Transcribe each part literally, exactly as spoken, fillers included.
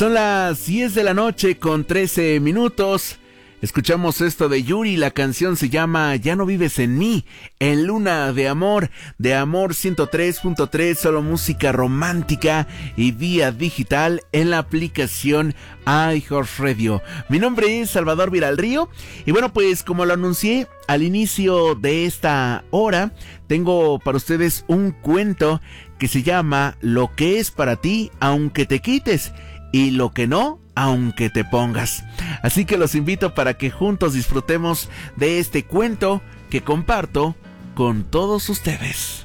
Son las diez de la noche con trece minutos. Escuchamos esto de Yuri, la canción se llama Ya no vives en mí, en Luna de Amor, de Amor ciento tres punto tres, solo música romántica y vía digital en la aplicación iHeartRadio. Mi nombre es Salvador Viralrío y bueno, pues como lo anuncié al inicio de esta hora, tengo para ustedes un cuento que se llama Lo que es para ti, aunque te quites, y lo que no, aunque te pongas. Así que los invito para que juntos disfrutemos de este cuento que comparto con todos ustedes.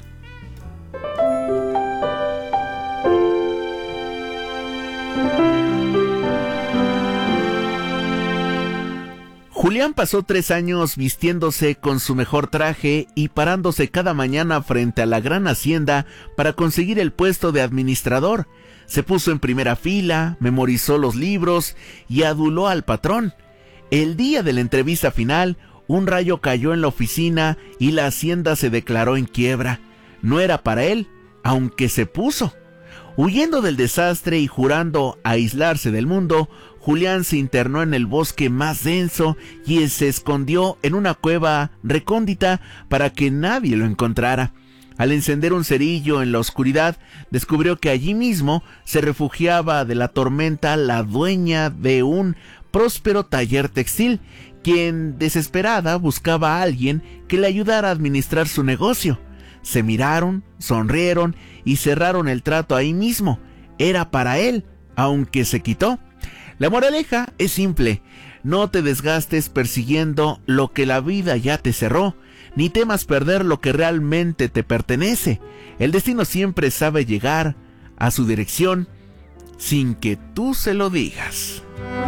Julián pasó tres años vistiéndose con su mejor traje y parándose cada mañana frente a la gran hacienda para conseguir el puesto de administrador. Se puso en primera fila, memorizó los libros y aduló al patrón. El día de la entrevista final, un rayo cayó en la oficina y la hacienda se declaró en quiebra. No era para él, aunque se puso. Huyendo del desastre y jurando aislarse del mundo, Julián se internó en el bosque más denso y se escondió en una cueva recóndita para que nadie lo encontrara. Al encender un cerillo en la oscuridad, descubrió que allí mismo se refugiaba de la tormenta la dueña de un próspero taller textil, quien desesperada buscaba a alguien que le ayudara a administrar su negocio. Se miraron, sonrieron y cerraron el trato ahí mismo. Era para él, aunque se quitó. La moraleja es simple: no te desgastes persiguiendo lo que la vida ya te cerró, ni temas perder lo que realmente te pertenece. El destino siempre sabe llegar a su dirección sin que tú se lo digas.